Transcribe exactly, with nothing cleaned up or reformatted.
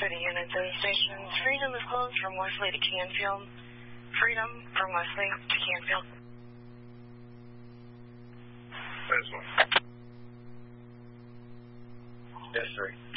City units and stations. Freedom is closed from Wesley to Canfield. Freedom from Wesley to Canfield. This one. Yes, sir.